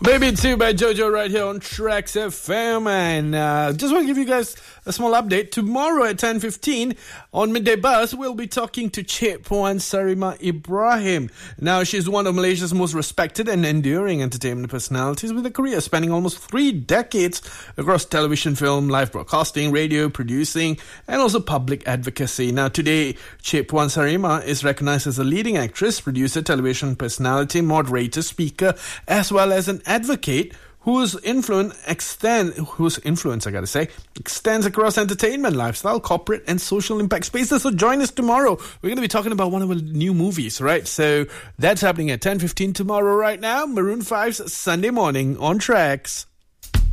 Baby 2 by Jojo right here on Tracks FM. And just want to give you guys a small update. Tomorrow at 10:15 on Midday Buzz, we'll be talking to Cik Puan Sarima Ibrahim. Now, she's one of Malaysia's most respected and enduring entertainment personalities with a career spanning almost 3 decades across television, film, live broadcasting, radio, producing, and also public advocacy. Now, today, Cik Puan Sarima is recognized as a leading actress, producer, television personality, moderator, speaker, as well as an advocate whose influence extends across entertainment, lifestyle, corporate, and social impact spaces. So join us tomorrow. We're going to be talking about one of the new movies, right? So that's happening at 10:15 tomorrow right now. Maroon 5's Sunday Morning on Tracks.